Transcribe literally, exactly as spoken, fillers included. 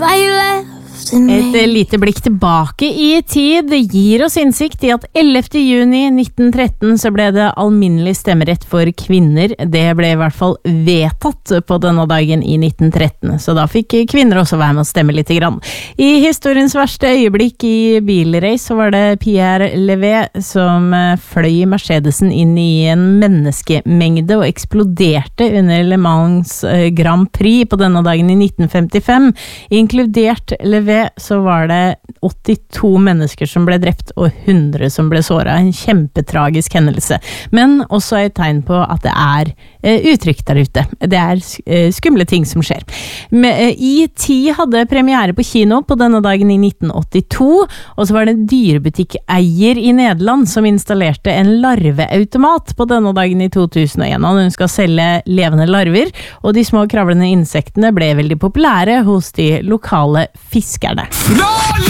why you left me. Et lite blikk tilbake i tid gir oss innsikt i at ellevte juni nitten tretten så ble det alminnelig stemmerett for kvinner. Det ble i hvert fall vedtatt på denne dagen i nitten tretten, så da fikk kvinner også være med å stemme litt grann. I historiens verste øyeblikk i bilrace så var det Pierre Levé som fløy Mercedesen inn i en menneskemengde og eksploderte under Le Mans Grand Prix på denne dagen i nitten femtifem. Inkludert Levé så var det åttito mennesker som ble drept og hundre som ble såret. En kjempetragisk hendelse. Men også et tegn på at det er eh, utrygt der ute. Det er eh, skumle ting som skjer. I ti hadde premiere på kino på denne dagen i nitten åttito, og så var det en dyrebutikkeier i Nederland som installerte en larveautomat på denne dagen i to tusen og en. Hun skal selge levende larver, og de små kravlende insektene ble veldig populære hos de lokale fiskerne.